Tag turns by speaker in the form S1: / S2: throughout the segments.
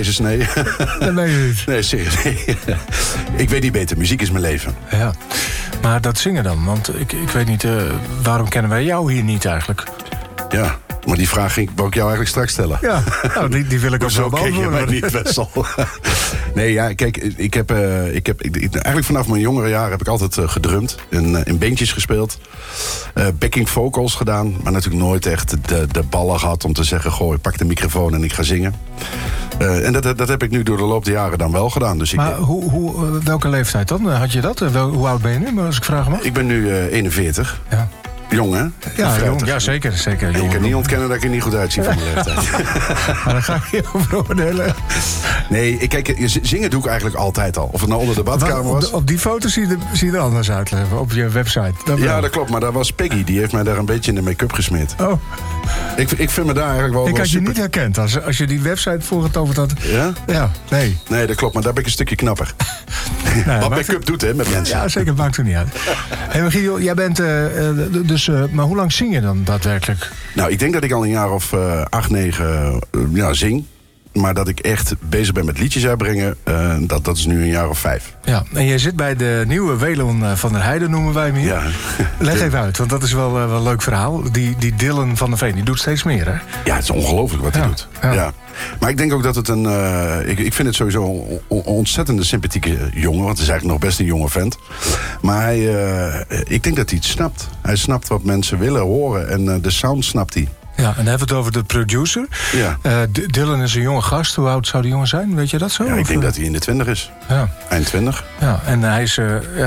S1: Jezus, nee.
S2: Dat meen je niet.
S1: Nee, serieus. Nee. Ik weet niet beter. Muziek is mijn leven.
S2: Ja, maar dat zingen dan, want ik weet niet, waarom kennen wij jou hier niet eigenlijk?
S1: Ja, maar die vraag wou ik jou eigenlijk straks stellen.
S2: Ja, nou, die wil ik ook zo beantwoorden.
S1: Maar niet, Wessel. Nee, ja, kijk, ik heb eigenlijk vanaf mijn jongere jaren heb ik altijd gedrumd. In bandjes gespeeld. Backing vocals gedaan. Maar natuurlijk nooit echt de ballen gehad om te zeggen... goh, ik pak de microfoon en ik ga zingen. En dat heb ik nu door de loop der jaren dan wel gedaan. Dus
S2: maar welke leeftijd dan? Had je dat? Hoe oud ben je nu, als ik vraag mag?
S1: Ik ben nu 41.
S2: Ja.
S1: Jong, hè?
S2: Ja, zeker. Jong,
S1: ik kan niet ontkennen dat ik er niet goed uitzie van mijn leeftijd.
S2: Maar daar ga ik je over oordelen.
S1: Nee, kijk, zingen doe ik eigenlijk altijd al. Of het nou onder de badkamer was.
S2: Op die foto zie je er anders uit, op je website.
S1: Dat klopt, maar dat was Peggy. Die heeft mij daar een beetje in de make-up gesmeerd.
S2: Oh.
S1: Ik vind me daar eigenlijk wel...
S2: Ik had je niet herkend als je die website voorgetoverd had.
S1: Ja?
S2: Ja, nee.
S1: Nee, dat klopt, maar daar ben ik een stukje knapper. Nee, wat make-up doet, hè, met mensen.
S2: Ja, zeker, maakt het niet uit. Hey, maar Gideon, jij bent maar hoe lang zing je dan daadwerkelijk?
S1: Nou, ik denk dat ik al een jaar of 8, 9 zing. Maar dat ik echt bezig ben met liedjes uitbrengen, dat is nu een jaar of 5.
S2: Ja, en jij zit bij de nieuwe Welon van der Heijden, noemen wij hem hier. Ja. Leg even uit, want dat is wel een leuk verhaal. Die Dylan van der Veen, die doet steeds meer, hè?
S1: Ja, het is ongelooflijk wat hij doet. Ja. Maar ik denk ook dat het ik vind het sowieso een ontzettende sympathieke jongen. Want het is eigenlijk nog best een jonge vent. Maar ik denk dat hij het snapt. Hij snapt wat mensen willen horen. En de sound snapt hij.
S2: Ja, en dan hebben we het over de producer.
S1: Ja.
S2: Dylan is een jonge gast. Hoe oud zou die jongen zijn? Weet je dat zo?
S1: Ja, ik denk dat hij in de 20 is. Ja. Eind 20.
S2: Ja, en hij is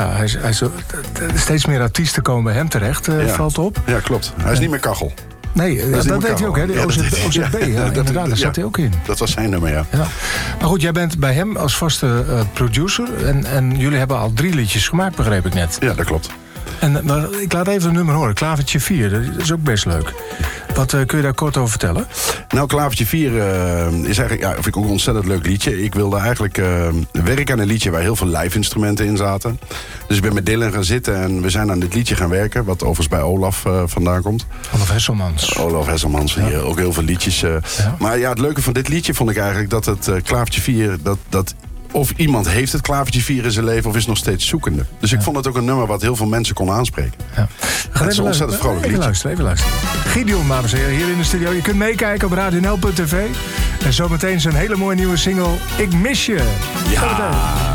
S2: steeds meer artiesten komen bij hem terecht, valt op.
S1: Ja, klopt. Hij is niet meer kachel.
S2: Nee, dat deed hij ook, hè? De OZB, inderdaad, daar zat hij ook in.
S1: Dat was zijn nummer, ja.
S2: Maar goed, jij bent bij hem als vaste producer. En jullie hebben al 3 liedjes gemaakt, begreep ik net.
S1: Ja, dat klopt.
S2: Maar ik laat even een nummer horen. Klavertje 4, dat is ook best leuk. Wat kun je daar kort over vertellen?
S1: Nou, Klavertje 4 is eigenlijk vind ik ook een ontzettend leuk liedje. Ik wilde eigenlijk werken aan een liedje waar heel veel live-instrumenten in zaten. Dus ik ben met Dylan gaan zitten en we zijn aan dit liedje gaan werken. Wat overigens bij Olaf vandaan komt. Olaf Hesselmans, die ook heel veel liedjes. Maar ja, het leuke van dit liedje vond ik eigenlijk dat het Klavertje 4... dat of iemand heeft het Klavertje 4 in zijn leven of is nog steeds zoekende. Dus ik vond het ook een nummer wat heel veel mensen kon aanspreken. Ja. Het is een ontzettend vrolijk liedje.
S2: Even luisteren. Gideon, dames en heren, hier in de studio. Je kunt meekijken op radionl.tv. En zometeen zijn hele mooie nieuwe single Ik Mis Je.
S1: Ja.